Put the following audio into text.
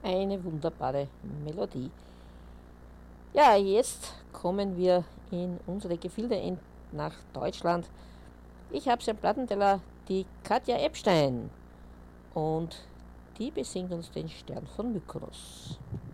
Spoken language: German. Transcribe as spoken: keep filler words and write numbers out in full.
Eine wunderbare Melodie. Ja, jetzt kommen wir in unsere Gefilde in, nach Deutschland. Ich habe am Plattenteller die Katja Epstein und die besingt uns den Stern von Mykonos.